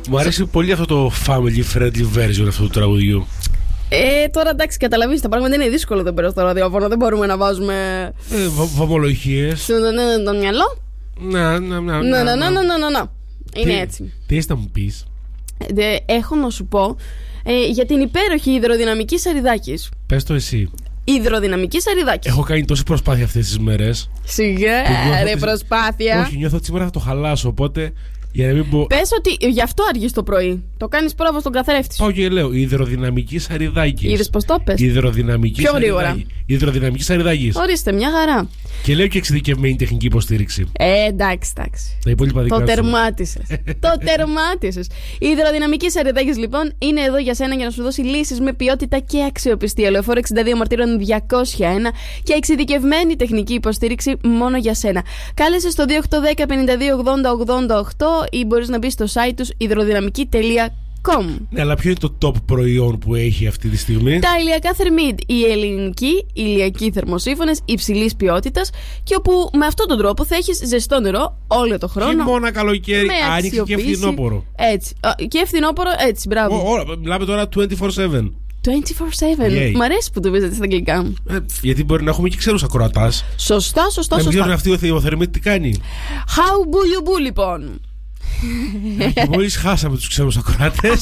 Μου αρέσει πολύ αυτό το family friendly version αυτού του τραγουδιού. Τώρα εντάξει, καταλαβαίνεις, τα πράγματα είναι δύσκολο εδώ πέρα στο ραδιόφωνο. Δεν μπορούμε να βάζουμε βαμολογίες. το μυαλό. Να. Είναι έτσι. Τι έχεις να μου πεις? Έχω να σου πω για την υπέροχη υδροδυναμική Σαριδάκης. Πες το εσύ. Υδροδυναμική Σαριδάκης. Έχω κάνει τόση προσπάθεια αυτές τις μέρες. Σιγά ρε προσπάθεια. Όχι, νιώθω ότι σήμερα θα το χαλάσω, οπότε για να μην πω. Πες ότι γι' αυτό αργείς το πρωί. Το κάνεις πρόβα στον καθρέφτη σου. Πάω και λέω υδροδυναμική Σαριδάκης. Είδες πως το πες? Υδροδυναμική πιο γρήγορα. Υδροδυναμική Σαριδάκης. Ορίστε, μια χαρά. Και λέω και εξειδικευμένη τεχνική υποστήριξη. Εντάξει. Τα υπόλοιπα δικά Το σου. τερμάτισες. Η υδροδυναμική Σαριδάκης λοιπόν είναι εδώ για σένα για να σου δώσει λύσεις με ποιότητα και αξιοπιστία. Λεωφόρο 62 Μαρτύρων 201 και εξειδικευμένη τεχνική υποστήριξη μόνο για σένα. Κάλεσε στο 2810 52 80 88 ή μπορείς να μπει στο site τους υδροδυναμική.com. Ναι, αλλά ποιο είναι το top προϊόν που έχει αυτή τη στιγμή? Τα ηλιακά Θερμίντ, οι ελληνικοί ηλιακοί θερμοσύφωνες υψηλής ποιότητας και όπου με αυτόν τον τρόπο θα έχεις ζεστό νερό όλο το χρόνο. Χειμώνα, καλοκαίρι, άνοιξη και φθινόπωρο. Έτσι. Και φθινόπωρο, έτσι, μπράβο. Μιλάμε τώρα 24/7. 24/7. Μ' αρέσει που το βρίσκεται στα αγγλικά μου. Γιατί μπορεί να έχουμε και ξένους ακροατάς. Σωστά. Να μην ξέρουν αυτοί ο Θερμίτ τι κάνει. How μπουλιουμπού λοιπόν. Και μόλις χάσαμε τους ξένους ακροατές.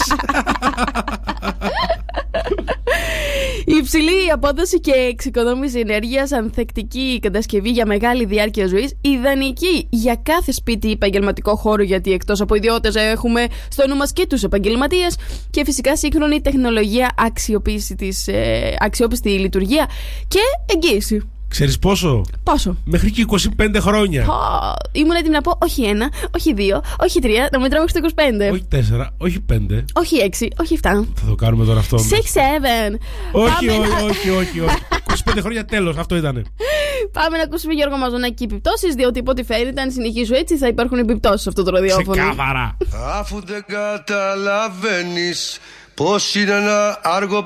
Υψηλή απόδοση και εξοικονόμηση ενέργειας, ανθεκτική κατασκευή για μεγάλη διάρκεια ζωής, ιδανική για κάθε σπίτι ή επαγγελματικό χώρο, γιατί εκτός από ιδιώτες έχουμε στο νου μας και τους επαγγελματίες, και φυσικά σύγχρονη τεχνολογία, αξιόπιστη λειτουργία και εγγύηση. Ξέρεις πόσο? Πόσο? Μέχρι και 25 χρόνια. Ήμουν έτοιμη να πω όχι 1, όχι 2, όχι 3, να μετράω μέχρι το 25. Όχι 4, όχι 5. Όχι 6, όχι 7. Θα το κάνουμε τώρα αυτό. 6, 7. Όχι. 25 χρόνια τέλος, αυτό ήτανε. Πάμε να ακούσουμε Γιώργο Μαζονάκη επιπτώσεις, διότι από ό,τι φαίνεται, αν συνεχίσω έτσι, θα υπάρχουν επιπτώσεις σε αυτό το ραδιόφωνο. Ξεκάθαρα. Αφού δεν καταλαβαίνεις πως είναι να άργο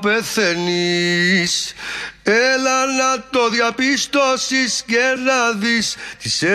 πεθαίνεις, έλα να το διαπιστώσεις και να δεις τις